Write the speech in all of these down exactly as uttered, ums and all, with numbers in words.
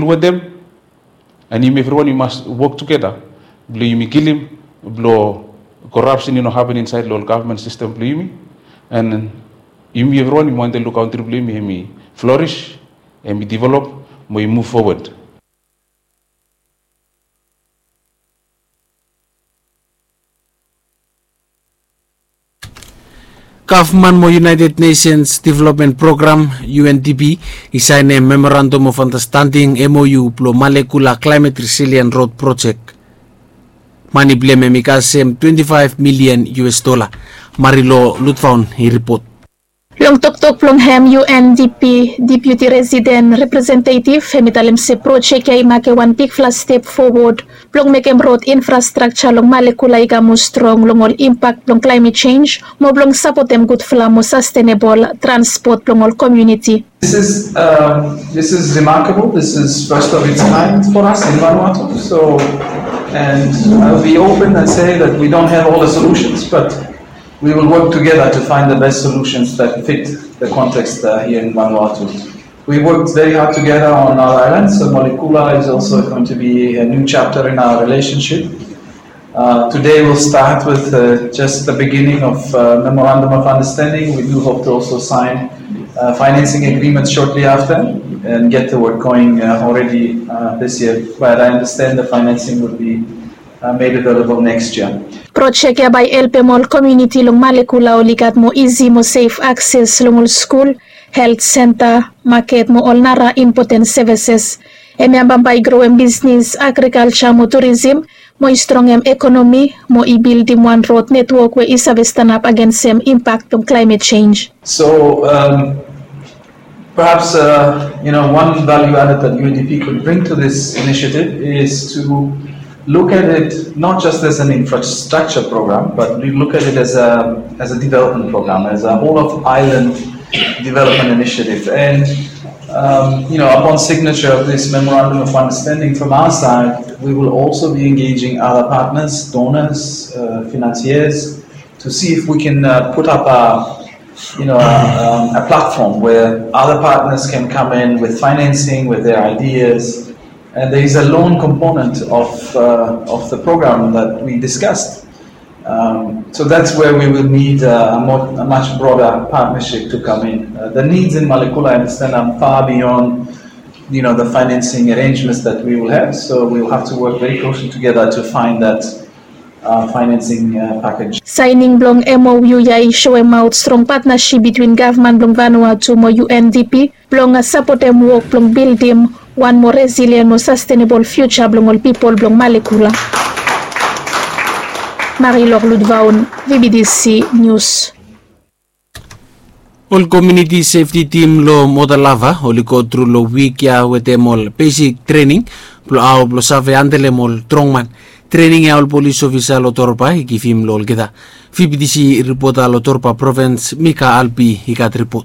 deal with them, and you everyone you must work together. Blue you kill him, blow corruption you know happen inside local government system blue and you everyone you want to look country blue me flourish and we develop, we move forward. Government mo United Nations Development Program U N D P isigned a Memorandum of Understanding M O U plo Malekula Climate Resilient Road Project. Mani bleme mikasem twenty-five million U S dollar. Marilo Lutfaun he report. Long Tok Plong Hem U N D P Deputy Resident Representative Hemitalim se project ay make one big flash step forward plong mekem road infrastructure long Malekula igamu strong long all impact plong climate change mo plong support them good flamo sustainable transport plong all community. This is um, this is remarkable. This is first of its kind for us in Vanuatu. So, and I'll be open and say that we don't have all the solutions, but we will work together to find the best solutions that fit the context uh, here in Vanuatu. We worked very hard together on our island, so Malekula is also going to be a new chapter in our relationship. Uh, today we'll start with uh, just the beginning of uh, Memorandum of Understanding. We do hope to also sign uh, financing agreements shortly after and get the work going uh, already uh, this year. But I understand the financing will be uh, made available next year. Project ya by L P Mall community long Malekula ulikat mo easy mo safe access long all school, health center, market mo all nara important services. Emi ambambay grow em business, agriculture mo tourism, mo strong em economy, mo i-build im one road network where isa stand up against em impact on climate change. So um, perhaps uh, you know one value added that U N D P could bring to this initiative is to look at it not just as an infrastructure program, but we look at it as a as a development program, as a whole of island development initiative. And um, you know, upon signature of this memorandum of understanding from our side, we will also be engaging other partners, donors, uh, financiers, to see if we can uh, put up a you know a, um, a platform where other partners can come in with financing, with their ideas. And there is a loan component of uh, of the program that we discussed. Um, so that's where we will need uh, a, more, a much broader partnership to come in. Uh, the needs in Malekula, I understand, are far beyond, you know, the financing arrangements that we will have. So we will have to work very closely together to find that uh, financing uh, package. Signing blong M O U ya show em out strong partnership between government blong Vanuatu mo U N D P blong support em work blong build em one more resilient, more sustainable future blong all people blong Malekula. Marie-Laure Ludvaun, V B D C News. All community safety team lo modalava oli go through lo week ya wete mol basic training plo ao plo save andele mol strongman training ya all police officer lo torpa ikifim lo kita V B D C reporta lo torpa province Mika Alpi ikat report.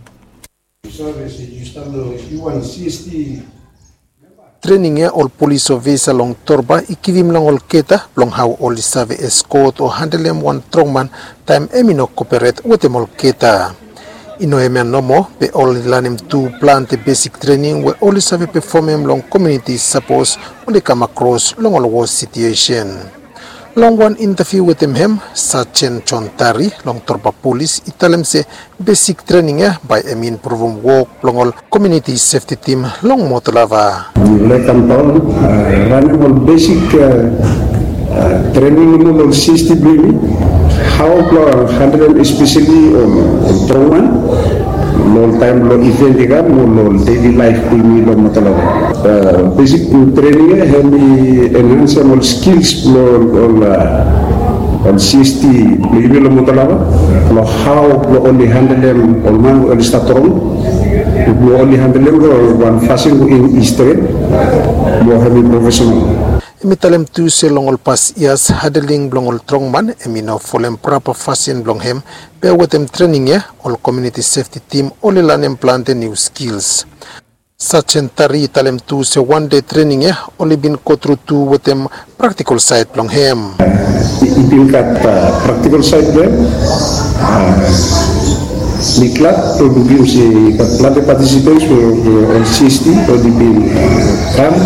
Training ya all police officer long torba ikivim long all keta long how all save escort or handle them one strongman time emino cooperate with them all keta. Ino emen no more be all lanim to plant the basic training where all save perform em long community support when they come across long all war situation. Long one interview with him, him Sachin Chontari, long torba police, italem se basic training ya by Emin Provum work long all community safety team long motolava. Let them all run all basic uh, uh, training all system how to handle especially on trauma, long time long event juga, long daily life ini long motolava. Uh, basic training have me enhance all skills all all uh, on C S T maybe lo mutalaba lo how lo only handle them all man all statron lo only handle them one fashion in history lo have me professional. Imitalem tu se long all pas ias handling blong all strongman emino folem proper fashion blong hem be with them training ya all community safety team only learn plant new skills. Such and tari talem tu se one day training ya only been go through two with them practical side long him. Tingkat uh, practical side there. Niklat to begin si kat plate participants for on C S T to di bin kan